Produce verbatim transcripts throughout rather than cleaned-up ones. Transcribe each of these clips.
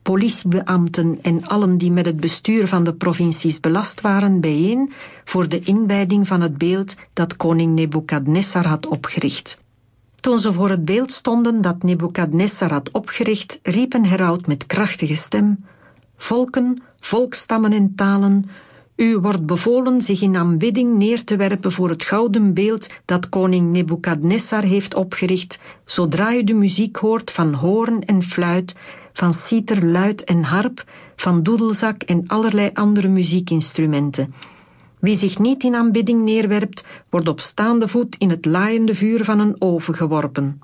politiebeambten en allen die met het bestuur van de provincies belast waren bijeen voor de inwijding van het beeld dat koning Nebukadnessar had opgericht. Toen ze voor het beeld stonden dat Nebukadnessar had opgericht, riep een heraut met krachtige stem: Volken, volkstammen en talen, u wordt bevolen zich in aanbidding neer te werpen voor het gouden beeld dat koning Nebukadnessar heeft opgericht, zodra u de muziek hoort van hoorn en fluit, van citer, luit en harp, van doedelzak en allerlei andere muziekinstrumenten. Wie zich niet in aanbidding neerwerpt, wordt op staande voet in het laaiende vuur van een oven geworpen.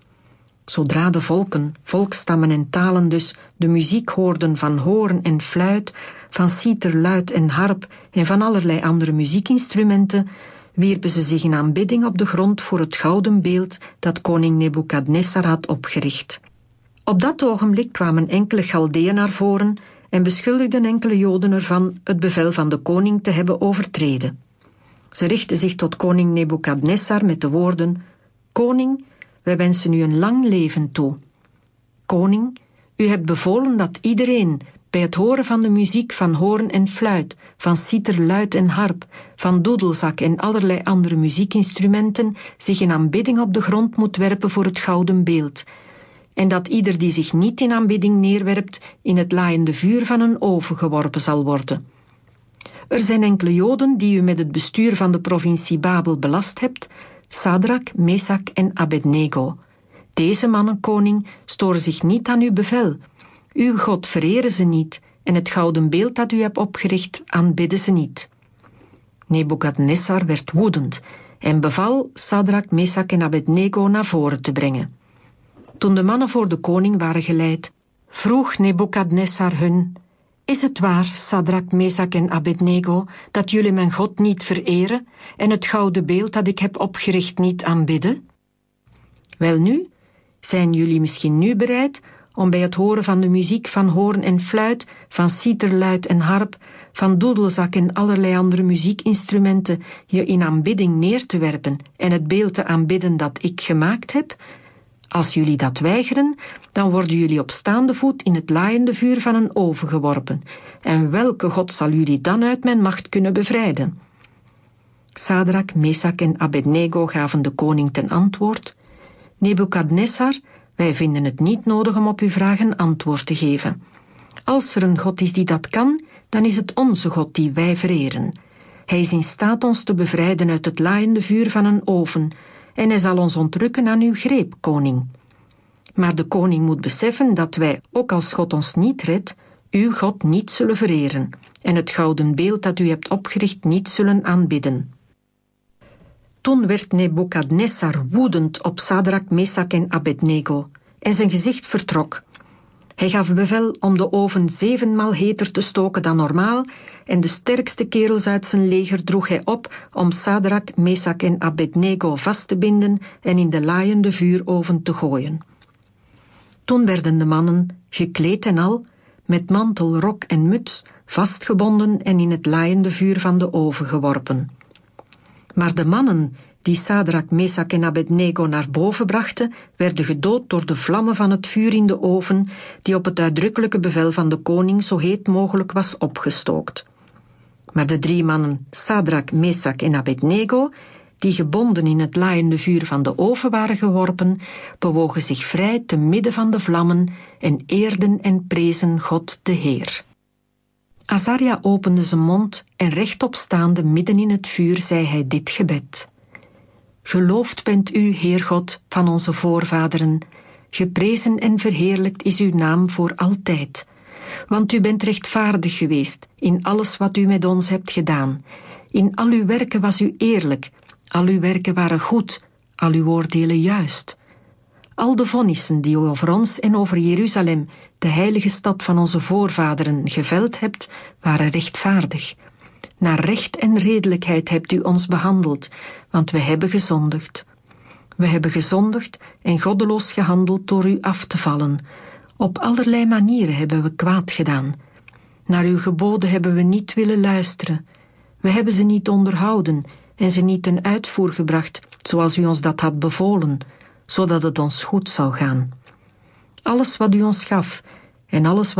Zodra de volken, volkstammen en talen dus de muziek hoorden van hoorn en fluit, van citer, luit en harp en van allerlei andere muziekinstrumenten, wierpen ze zich in aanbidding op de grond voor het gouden beeld dat koning Nebukadnessar had opgericht. Op dat ogenblik kwamen enkele Galdeën naar voren en beschuldigden enkele Joden ervan het bevel van de koning te hebben overtreden. Ze richtten zich tot koning Nebukadnessar met de woorden: Koning, wij wensen u een lang leven toe. Koning, u hebt bevolen dat iedereen bij het horen van de muziek van hoorn en fluit, van citer, luit en harp, van doedelzak en allerlei andere muziekinstrumenten zich in aanbidding op de grond moet werpen voor het gouden beeld, en dat ieder die zich niet in aanbidding neerwerpt in het laaiende vuur van een oven geworpen zal worden. Er zijn enkele Joden die u met het bestuur van de provincie Babel belast hebt, Sadrak, Mesak en Abednego. Deze mannen, koning, storen zich niet aan uw bevel. Uw God vereren ze niet, en het gouden beeld dat u hebt opgericht aanbidden ze niet. Nebukadnessar werd woedend en beval Sadrak, Mesak en Abednego naar voren te brengen. Toen de mannen voor de koning waren geleid, vroeg Nebukadnessar hun: Is het waar, Sadrak, Mesak en Abednego, dat jullie mijn God niet vereren en het gouden beeld dat ik heb opgericht niet aanbidden? Welnu, zijn jullie misschien nu bereid om bij het horen van de muziek van hoorn en fluit, van citer, luit en harp, van doedelzak en allerlei andere muziekinstrumenten je in aanbidding neer te werpen en het beeld te aanbidden dat ik gemaakt heb? Als jullie dat weigeren, dan worden jullie op staande voet in het laaiende vuur van een oven geworpen. En welke God zal jullie dan uit mijn macht kunnen bevrijden? Sadrak, Mesak en Abednego gaven de koning ten antwoord: Nebukadnessar, wij vinden het niet nodig om op uw vragen antwoord te geven. Als er een God is die dat kan, dan is het onze God die wij vereren. Hij is in staat ons te bevrijden uit het laaiende vuur van een oven, en hij zal ons ontrukken aan uw greep, koning. Maar de koning moet beseffen dat wij, ook als God ons niet redt, uw God niet zullen vereren en het gouden beeld dat u hebt opgericht niet zullen aanbidden. Toen werd Nebukadnessar woedend op Sadrak, Mesak en Abednego en zijn gezicht vertrok. Hij gaf bevel om de oven zevenmaal heter te stoken dan normaal en de sterkste kerels uit zijn leger droeg hij op om Sadrak, Mesak en Abednego vast te binden en in de laaiende vuuroven te gooien. Toen werden de mannen, gekleed en al, met mantel, rok en muts, vastgebonden en in het laaiende vuur van de oven geworpen. Maar de mannen die Sadrak, Mesak en Abednego naar boven brachten, werden gedood door de vlammen van het vuur in de oven, die op het uitdrukkelijke bevel van de koning zo heet mogelijk was opgestookt. Maar de drie mannen, Sadrak, Mesak en Abednego, die gebonden in het laaiende vuur van de oven waren geworpen, bewogen zich vrij te midden van de vlammen en eerden en prezen God de Heer. Azaria opende zijn mond en rechtop staande midden in het vuur zei hij dit gebed: Geloofd bent u, Heer God, van onze voorvaderen. Geprezen en verheerlijkt is uw naam voor altijd. Want u bent rechtvaardig geweest in alles wat u met ons hebt gedaan. In al uw werken was u eerlijk. Al uw werken waren goed, al uw oordelen juist. Al de vonnissen die u over ons en over Jeruzalem, de heilige stad van onze voorvaderen, geveld hebt, waren rechtvaardig. Naar recht en redelijkheid hebt u ons behandeld, want we hebben gezondigd. We hebben gezondigd en goddeloos gehandeld door u af te vallen. Op allerlei manieren hebben we kwaad gedaan. Naar uw geboden hebben we niet willen luisteren. We hebben ze niet onderhouden en ze niet ten uitvoer gebracht, zoals u ons dat had bevolen, zodat het ons goed zou gaan. Alles wat u ons gaf en alles wat